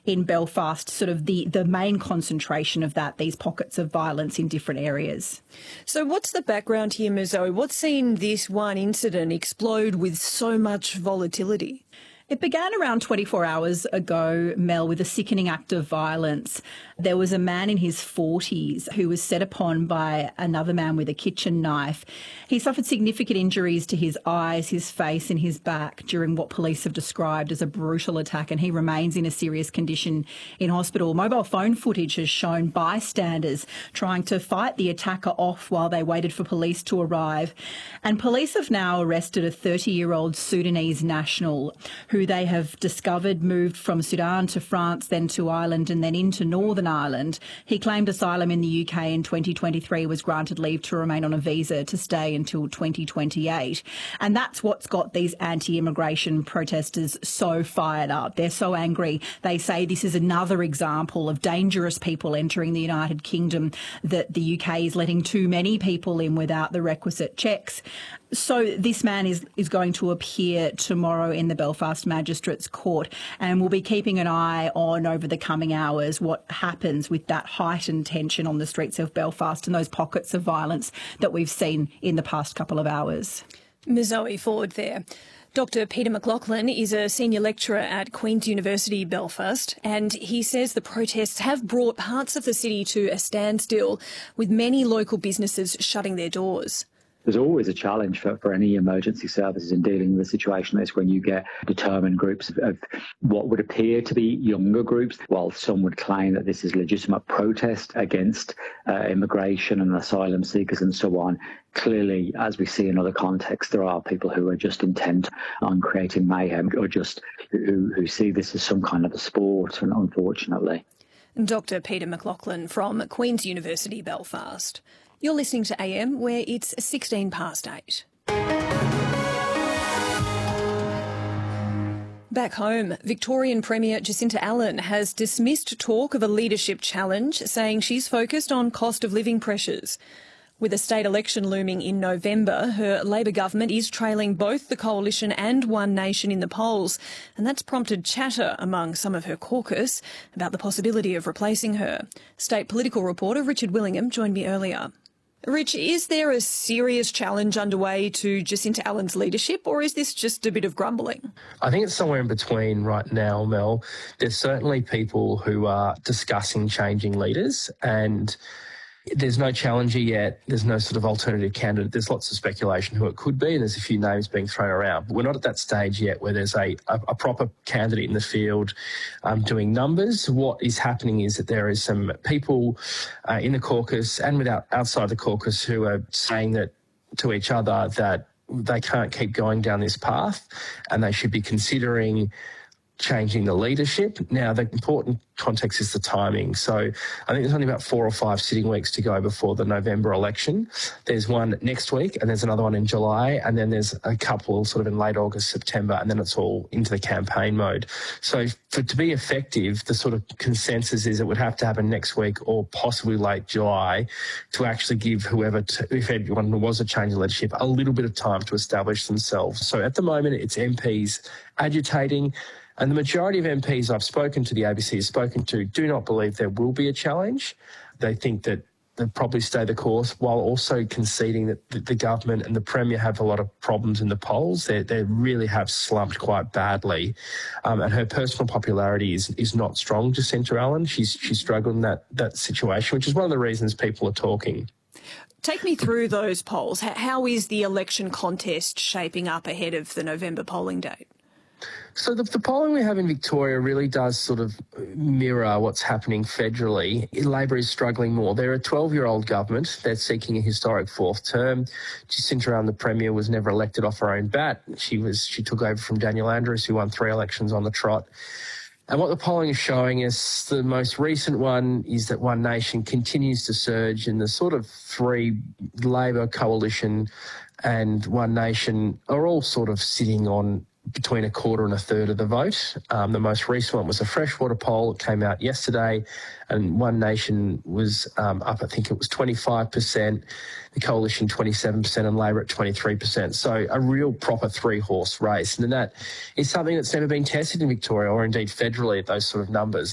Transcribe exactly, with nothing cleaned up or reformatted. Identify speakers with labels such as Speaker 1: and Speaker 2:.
Speaker 1: in Belfast, sort of the, the main concentration of that, these pockets of violence in different areas.
Speaker 2: So what's the background here, Mizo? What's seen this one incident explode with so much volatility?
Speaker 1: It began around twenty-four hours ago, Mel, with a sickening act of violence. There was a man in his forties who was set upon by another man with a kitchen knife. He suffered significant injuries to his eyes, his face and his back during what police have described as a brutal attack, and he remains in a serious condition in hospital. Mobile phone footage has shown bystanders trying to fight the attacker off while they waited for police to arrive. And police have now arrested a thirty-year-old Sudanese national who they have discovered moved from Sudan to France, then to Ireland and then into Northern Ireland. He claimed asylum in the U K in twenty twenty-three, was granted leave to remain on a visa to stay until twenty twenty-eight. And that's what's got these anti-immigration protesters so fired up. They're so angry. They say this is another example of dangerous people entering the United Kingdom, that the U K is letting too many people in without the requisite checks. So this man is, is going to appear tomorrow in the Belfast Magistrates Court, and we'll be keeping an eye on over the coming hours what happens with that heightened tension on the streets of Belfast and those pockets of violence that we've seen in the past couple of hours.
Speaker 2: Mizoe Ford there. Doctor Peter McLaughlin is a senior lecturer at Queen's University Belfast, and he says the protests have brought parts of the city to a standstill, with many local businesses shutting their doors.
Speaker 3: There's always a challenge for, for any emergency services in dealing with a situation like this, when you get determined groups of, of what would appear to be younger groups, while some would claim that this is legitimate protest against uh, immigration and asylum seekers and so on. Clearly, as we see in other contexts, there are people who are just intent on creating mayhem, or just who, who see this as some kind of a sport, and unfortunately.
Speaker 2: Doctor Peter McLaughlin from Queen's University Belfast. You're listening to A M, where it's sixteen past eight. Back home, Victorian Premier Jacinta Allan has dismissed talk of a leadership challenge, saying she's focused on cost of living pressures. With a state election looming in November, her Labor government is trailing both the Coalition and One Nation in the polls, and that's prompted chatter among some of her caucus about the possibility of replacing her. State political reporter Richard Willingham joined me earlier. Rich, is there a serious challenge underway to Jacinta Allan's leadership, or is this just a bit of grumbling?
Speaker 4: I think it's somewhere in between right now, Mel. There's certainly people who are discussing changing leaders, and there's no challenger yet. There's no sort of alternative candidate. There's lots of speculation who it could be, and there's a few names being thrown around. But we're not at that stage yet where there's a, a, a proper candidate in the field um, doing numbers. What is happening is that there is some people uh, in the caucus and without outside the caucus who are saying that to each other that they can't keep going down this path, and they should be considering changing the leadership. Now, the important context is the timing. So I think there's only about four or five sitting weeks to go before the November election. There's one next week, and there's another one in July, and then there's a couple sort of in late August, September, and then it's all into the campaign mode. So for to be effective, the sort of consensus is it would have to happen next week or possibly late July to actually give whoever, t- if anyone was a change of leadership, a little bit of time to establish themselves. So at the moment, it's M Ps agitating. And the majority of M Ps I've spoken to, the A B C has spoken to, do not believe there will be a challenge. They think that they'll probably stay the course, while also conceding that the, the government and the Premier have a lot of problems in the polls. They, they really have slumped quite badly. Um, and her personal popularity is is not strong, Jacinta Allan. She's, she's struggled in that, that situation, which is one of the reasons people are talking.
Speaker 2: Take me through those polls. How is the election contest shaping up ahead of the November polling date?
Speaker 4: So the, the polling we have in Victoria really does sort of mirror what's happening federally. Labor is struggling more. They're a twelve-year-old government. They're seeking a historic fourth term. Jacinta Allan, the Premier, was never elected off her own bat. She was she took over from Daniel Andrews, who won three elections on the trot. And what the polling is showing us, the most recent one, is that One Nation continues to surge, and the sort of three, Labor, Coalition and One Nation, are all sort of sitting on between a quarter and a third of the vote. Um, the most recent one was a Freshwater poll. It came out yesterday, and One Nation was um, up, I think it was twenty-five percent, the Coalition twenty-seven percent, and Labor at twenty-three percent. So a real proper three-horse race. And that is something that's never been tested in Victoria, or indeed federally, at those sort of numbers.